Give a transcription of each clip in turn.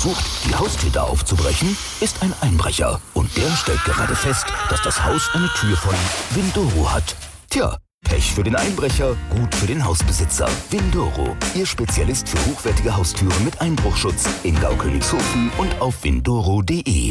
versucht, die Haustür aufzubrechen, ist ein Einbrecher. Und der stellt gerade fest, dass das Haus eine Tür von Windoro hat. Tja, Pech für den Einbrecher, gut für den Hausbesitzer. Windoro, Ihr Spezialist für hochwertige Haustüren mit Einbruchschutz in Gaukönigshofen und auf windoro.de.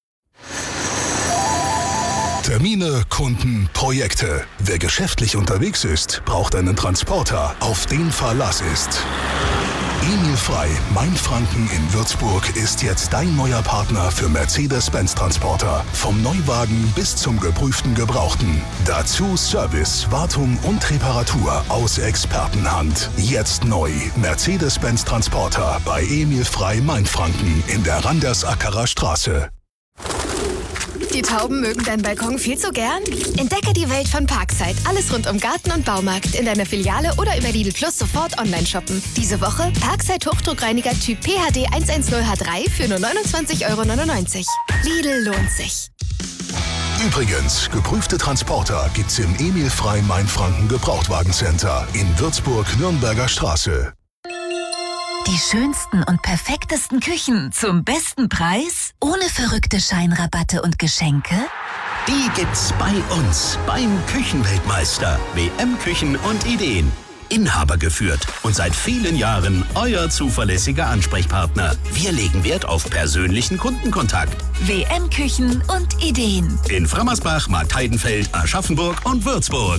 Termine, Kunden, Projekte. Wer geschäftlich unterwegs ist, braucht einen Transporter, auf den Verlass ist. Emil Frei, Mainfranken in Würzburg, ist jetzt dein neuer Partner für Mercedes-Benz-Transporter. Vom Neuwagen bis zum geprüften Gebrauchten. Dazu Service, Wartung und Reparatur aus Expertenhand. Jetzt neu. Mercedes-Benz-Transporter bei Emil Frei, Mainfranken in der Randersackerer Straße. Die Tauben mögen deinen Balkon viel zu gern? Entdecke die Welt von Parkside. Alles rund um Garten und Baumarkt. In deiner Filiale oder über Lidl Plus sofort online shoppen. Diese Woche Parkside Hochdruckreiniger Typ PHD 110H3 für nur 29,99 €. Lidl lohnt sich. Übrigens, geprüfte Transporter gibt's im Emil Frei Mainfranken Gebrauchtwagencenter in Würzburg-Nürnberger Straße. Die schönsten und perfektesten Küchen zum besten Preis? Ohne verrückte Scheinrabatte und Geschenke? Die gibt's bei uns, beim Küchenweltmeister. WM Küchen und Ideen. Inhaber geführt und seit vielen Jahren euer zuverlässiger Ansprechpartner. Wir legen Wert auf persönlichen Kundenkontakt. WM Küchen und Ideen. In Frammersbach, Marktheidenfeld, Aschaffenburg und Würzburg.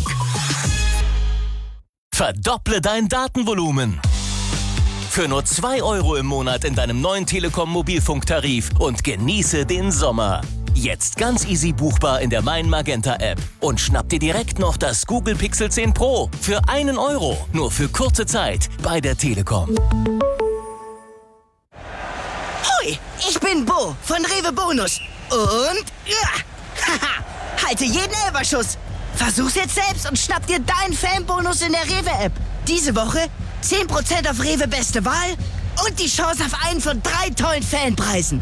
Verdopple dein Datenvolumen. Für nur 2 € im Monat in deinem neuen Telekom-Mobilfunktarif und genieße den Sommer. Jetzt ganz easy buchbar in der Mein Magenta App. Und schnapp dir direkt noch das Google Pixel 10 Pro für 1 €. Nur für kurze Zeit bei der Telekom. Hoi, ich bin Bo von Rewe Bonus. Und halte jeden Elferschuss. Versuch's jetzt selbst und schnapp dir deinen Fanbonus in der Rewe-App. Diese Woche 10% auf Rewe Beste Wahl und die Chance auf einen von 3 tollen Fanpreisen.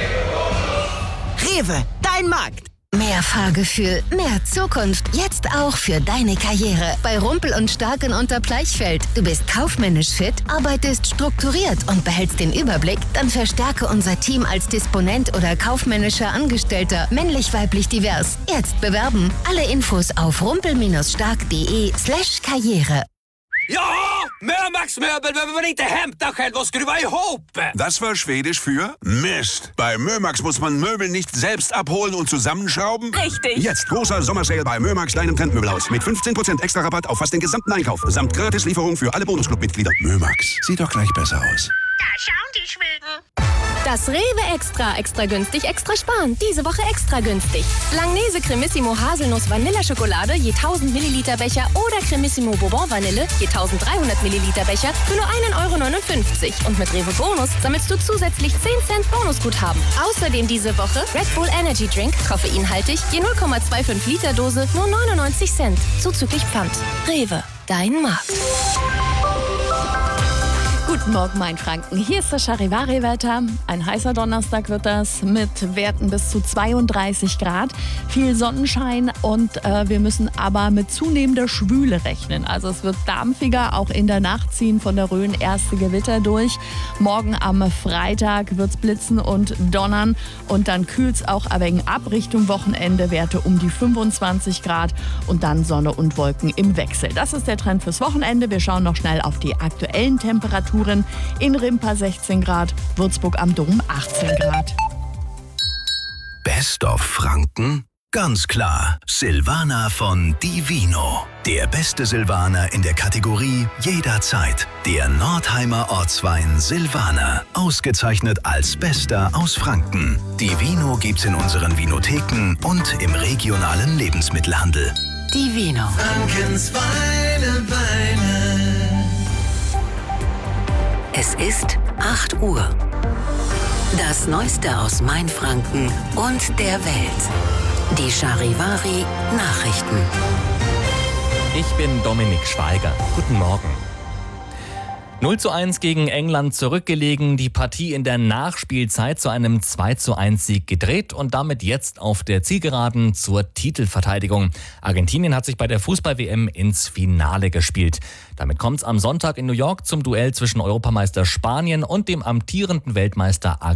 Rewe, dein Markt. Mehr Fahrgefühl, mehr Zukunft. Jetzt auch für deine Karriere. Bei Rumpel und Stark in Unterbleichfeld. Du bist kaufmännisch fit, arbeitest strukturiert und behältst den Überblick? Dann verstärke unser Team als Disponent oder kaufmännischer Angestellter. Männlich, weiblich, divers. Jetzt bewerben. Alle Infos auf rumpel-stark.de/Karriere. Ja, Mörmax Möbel, wenn man inte hämtar själv och skruva ihop. Das war Schwedisch für Mist. Bei Mörmax muss man Möbel nicht selbst abholen und zusammenschrauben. Richtig. Jetzt großer Sommersale bei Mörmax, deinem Trendmöbelhaus. Mit 15% extra Rabatt auf fast den gesamten Einkauf. Samt Gratislieferung für alle Bonusclub-Mitglieder. Mörmax, sieht doch gleich besser aus. Da schauen die Schweden. Das Rewe Extra günstig, extra sparen. Diese Woche extra günstig. Langnese Cremissimo Haselnuss Vanilleschokolade je 1000 Milliliter Becher oder Cremissimo Bourbon Vanille je 1300 Milliliter Becher für nur 1,59 €. Und mit Rewe Bonus sammelst du zusätzlich 10 Cent Bonusguthaben. Außerdem diese Woche Red Bull Energy Drink, koffeinhaltig, je 0,25 Liter Dose, nur 99 Cent. Zuzüglich Pfand. Rewe, dein Markt. Guten Morgen, Mainfranken. Hier ist das Charivari-Wetter. Ein heißer Donnerstag wird das mit Werten bis zu 32 Grad. Viel Sonnenschein und wir müssen aber mit zunehmender Schwüle rechnen. Also es wird dampfiger, auch in der Nacht ziehen von der Rhön erste Gewitter durch. Morgen am Freitag wird es blitzen und donnern und dann kühlt es auch ein wenig ab. Richtung Wochenende Werte um die 25 Grad und dann Sonne und Wolken im Wechsel. Das ist der Trend fürs Wochenende. Wir schauen noch schnell auf die aktuellen Temperaturen. In Rimpa 16 Grad, Würzburg am Dom 18 Grad. Best of Franken? Ganz klar, Silvaner von Divino. Der beste Silvaner in der Kategorie jederzeit. Der Nordheimer Ortswein Silvaner. Ausgezeichnet als Bester aus Franken. Divino gibt's in unseren Vinotheken und im regionalen Lebensmittelhandel. Divino. Frankens Weine. Es ist 8 Uhr. Das Neueste aus Mainfranken und der Welt. Die Charivari Nachrichten. Ich bin Dominik Schweiger. Guten Morgen. 0:1 gegen England zurückgelegen, die Partie in der Nachspielzeit zu einem 2:1 Sieg gedreht und damit jetzt auf der Zielgeraden zur Titelverteidigung. Argentinien hat sich bei der Fußball-WM ins Finale gespielt. Damit kommt es am Sonntag in New York zum Duell zwischen Europameister Spanien und dem amtierenden Weltmeister Argentinien.